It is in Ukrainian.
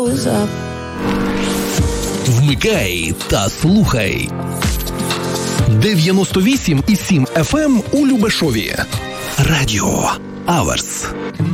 Вмикай та слухай. 98,7 FM у Любешові. Радіо Аверс.